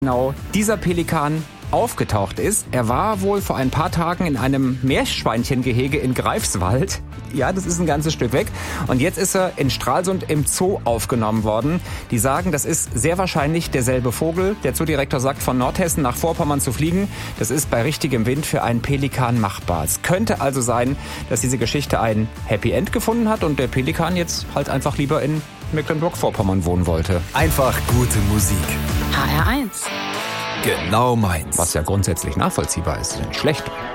genau dieser Pelikan aufgetaucht ist. Er war wohl vor ein paar Tagen in einem Meerschweinchengehege in Greifswald. Ja, das ist ein ganzes Stück weg. Und jetzt ist er in Stralsund im Zoo aufgenommen worden. Die sagen, das ist sehr wahrscheinlich derselbe Vogel. Der Zoodirektor sagt, von Nordhessen nach Vorpommern zu fliegen, das ist bei richtigem Wind für einen Pelikan machbar. Es könnte also sein, dass diese Geschichte ein Happy End gefunden hat und der Pelikan jetzt halt einfach lieber in Mecklenburg-Vorpommern wohnen wollte. Einfach gute Musik. HR1. Genau meins. Was ja grundsätzlich nachvollziehbar ist, nicht schlecht.